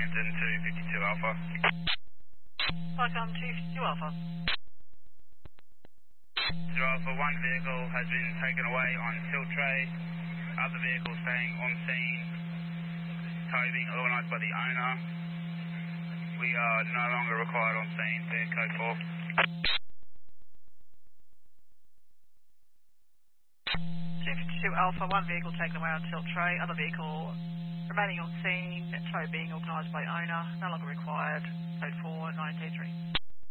Williamson 252 Alpha. Welcome to 2 Alpha. 2 Alpha, one vehicle has been taken away on tilt tray. Other vehicle staying on scene. Tow being organised by the owner. We are no longer required on scene. Clear code 4. 252 Alpha, one vehicle taken away on tilt tray. Other vehicle remaining on scene. Tow being organised by owner. No longer required. Code 4, 923.